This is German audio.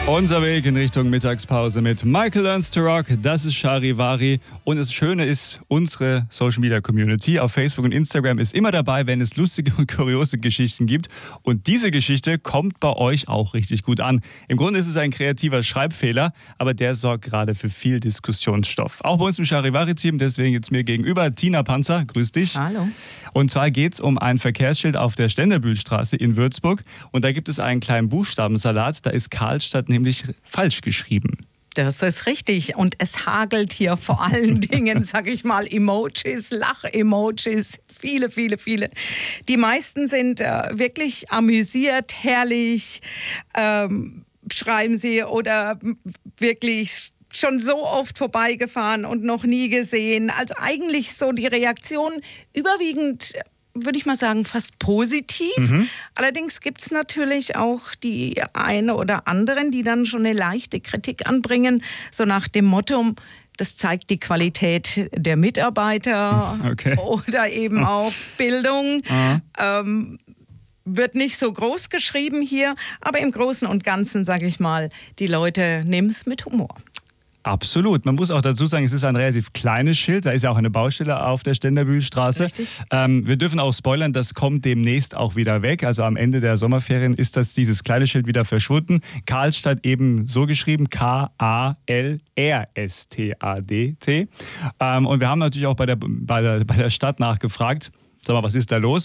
Unser Weg in Richtung Mittagspause mit Michael Learns to Rock, das ist Charivari. Und das Schöne ist, unsere Social Media Community auf Facebook und Instagram ist immer dabei, wenn es lustige und kuriose Geschichten gibt. Und diese Geschichte kommt bei euch auch richtig gut an. Im Grunde ist es ein kreativer Schreibfehler, aber der sorgt gerade für viel Diskussionsstoff. Auch bei uns im Charivari-Team, deswegen jetzt mir gegenüber Tina Panzer. Grüß dich. Hallo. Und zwar geht es um ein Verkehrsschild auf der Ständerbühlstraße in Würzburg. Und da gibt es einen kleinen Buchstabensalat, da ist Karlstadt nämlich falsch geschrieben. Das ist richtig. Und es hagelt hier vor allen Dingen, sag ich mal, Emojis, Lach-Emojis. Viele, viele, viele. Die meisten sind wirklich amüsiert, herrlich, schreiben sie, oder wirklich schon so oft vorbeigefahren und noch nie gesehen. Also eigentlich so die Reaktion überwiegend, würde ich mal sagen, fast positiv. Allerdings gibt es natürlich auch die eine oder anderen, die dann schon eine leichte Kritik anbringen, so nach dem Motto, das zeigt die Qualität der Mitarbeiter oder eben auch Bildung. Wird nicht so groß geschrieben hier, aber im Großen und Ganzen, sage ich mal, die Leute nehmen es mit Humor. Absolut. Man muss auch dazu sagen, es ist ein relativ kleines Schild. Da ist ja auch eine Baustelle auf der Ständerbühlstraße. Wir dürfen auch spoilern, das kommt demnächst auch wieder weg. Also am Ende der Sommerferien ist dieses kleine Schild wieder verschwunden. Karlstadt eben so geschrieben, K-A-L-R-S-T-A-D-T. Und wir haben natürlich auch bei der Stadt nachgefragt. Sag mal, was ist da los?